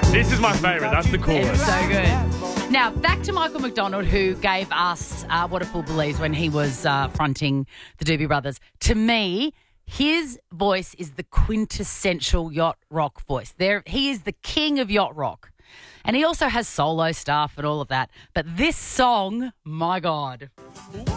This is my favourite. That's the coolest. It's so good. Now, back to Michael McDonald, who gave us What a Fool Believes when he was fronting the Doobie Brothers. To me, his voice is the quintessential yacht rock voice. He is the king of yacht rock. And he also has solo stuff and all of that. But this song, my God.